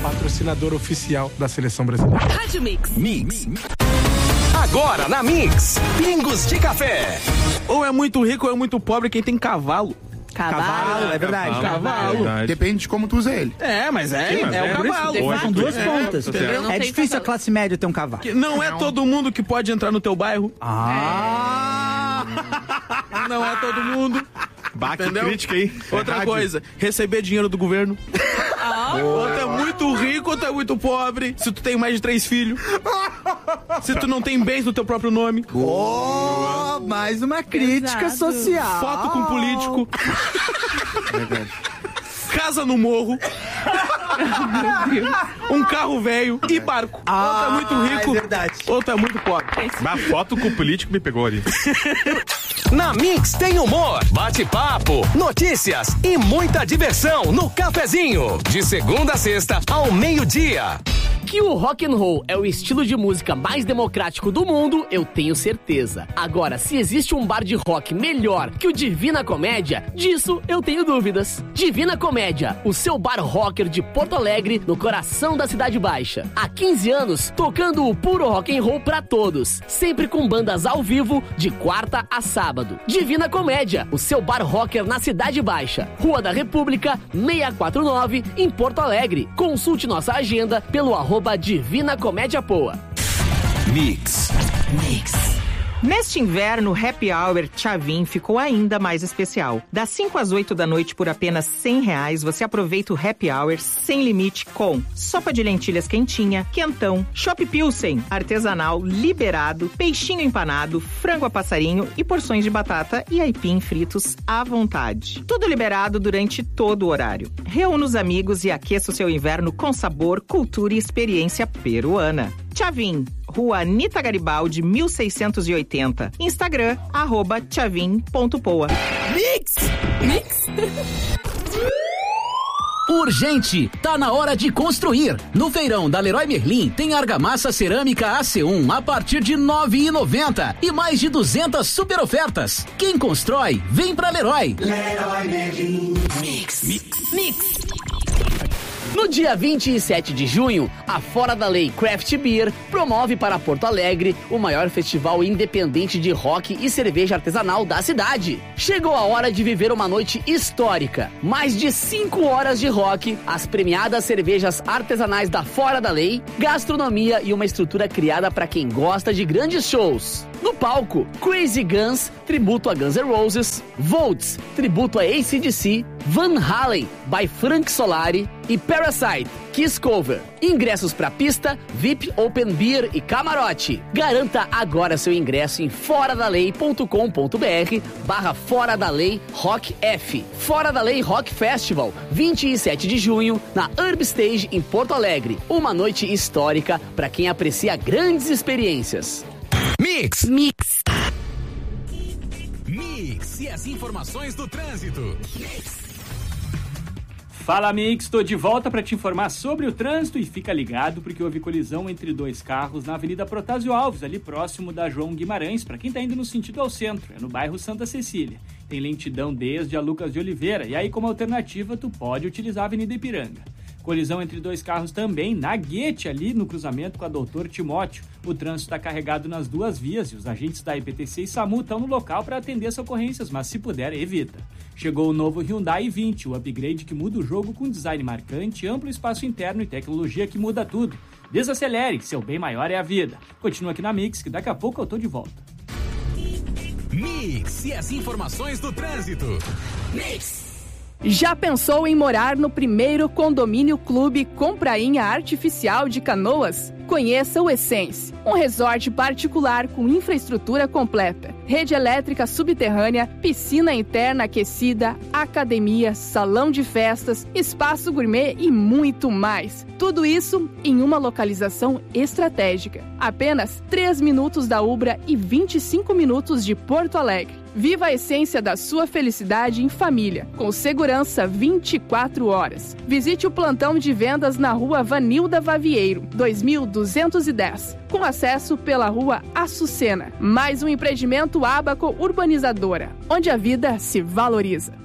patrocinador oficial da seleção brasileira. Rádio Mix. Mix. Agora na Mix, Pingos de Café. Ou é muito rico ou é muito pobre quem tem cavalo. Cavalo, é verdade. Cavalo. Depende de como tu usa ele. Mas é o cavalo. São duas pontas. É difícil a classe média ter um cavalo. Não é todo mundo que pode entrar no teu bairro. Não é todo mundo. Entendeu? Crítica aí. Outra coisa, receber dinheiro do governo. Ou tu é muito rico ou tu é muito pobre. Se tu tem mais de 3 filhos. Se tu não tem bens no teu próprio nome. Mais uma crítica social. Foto com político. Verdade. Casa no morro. Um carro velho e barco. Ou tu é muito rico, ou tu é muito pobre. A foto com o político me pegou ali. Na Mix tem humor, bate-papo, notícias e muita diversão no cafezinho. De segunda a sexta ao meio-dia. Que o rock and roll é o estilo de música mais democrático do mundo, eu tenho certeza. Agora, se existe um bar de rock melhor que o Divina Comédia, disso eu tenho dúvidas. Divina Comédia, o seu bar rocker de Porto Alegre, no coração da Cidade Baixa. Há 15 anos, tocando o puro rock and roll pra todos, sempre com bandas ao vivo, de quarta a sábado. Divina Comédia, o seu bar rocker na Cidade Baixa, Rua da República, 649, em Porto Alegre. Consulte nossa agenda pelo @Divina Comédia Poa. Mix. Neste inverno, o Happy Hour Tchavin ficou ainda mais especial. Das 5 às 8 da noite por apenas R$100, você aproveita o Happy Hour sem limite com sopa de lentilhas quentinha, quentão, chopp pilsen, artesanal, liberado, peixinho empanado, frango a passarinho e porções de batata e aipim fritos à vontade. Tudo liberado durante todo o horário. Reúna os amigos e aqueça o seu inverno com sabor, cultura e experiência peruana. Tchavin, Rua Anita Garibaldi, 1680. Instagram, @tchavin.poa. Mix. Urgente! Tá na hora de construir! No feirão da Leroy Merlin tem argamassa cerâmica AC1 a partir de R$ 9,90 e mais de 200 super ofertas. Quem constrói, vem pra Leroy. Leroy Merlin. Mix. No dia 27 de junho, a Fora da Lei Craft Beer promove para Porto Alegre o maior festival independente de rock e cerveja artesanal da cidade. Chegou a hora de viver uma noite histórica. Mais de 5 horas de rock, as premiadas cervejas artesanais da Fora da Lei, gastronomia e uma estrutura criada para quem gosta de grandes shows. No palco, Crazy Guns, tributo a Guns N' Roses, Volts, tributo a AC/DC, Van Halen, by Frank Solari e Parasite, Kiss Cover. Ingressos pra pista, VIP, Open Beer e camarote. Garanta agora seu ingresso em foradalei.com.br/Fora da Lei Rock F. Fora da Lei Rock Festival, 27 de junho, na Urb Stage em Porto Alegre. Uma noite histórica para quem aprecia grandes experiências. Mix e as informações do trânsito. Fala, Mix, tô de volta para te informar sobre o trânsito e fica ligado porque houve colisão entre 2 carros na Avenida Protásio Alves, ali próximo da João Guimarães, para quem tá indo no sentido ao centro, é no bairro Santa Cecília. Tem lentidão desde a Lucas de Oliveira e aí como alternativa tu pode utilizar a Avenida Ipiranga. Colisão entre 2 carros também na Guete, ali no cruzamento com a Doutor Timóteo. O trânsito está carregado nas 2 vias e os agentes da IPTC e SAMU estão no local para atender as ocorrências, mas se puder, evita. Chegou o novo Hyundai i20, o upgrade que muda o jogo com design marcante, amplo espaço interno e tecnologia que muda tudo. Desacelere, seu bem maior é a vida. Continua aqui na Mix, que daqui a pouco eu tô de volta. Mix e as informações do trânsito. Já pensou em morar no primeiro condomínio clube com prainha artificial de Canoas? Conheça o Essence, um resort particular com infraestrutura completa, rede elétrica subterrânea, piscina interna aquecida, academia, salão de festas, espaço gourmet e muito mais. Tudo isso em uma localização estratégica. Apenas 3 minutos da Ubra e 25 minutos de Porto Alegre. Viva a essência da sua felicidade em família, com segurança 24 horas. Visite o plantão de vendas na Rua Vanilda Vavieiro, 2210, com acesso pela Rua Açucena. Mais um empreendimento Abaco Urbanizadora, onde a vida se valoriza.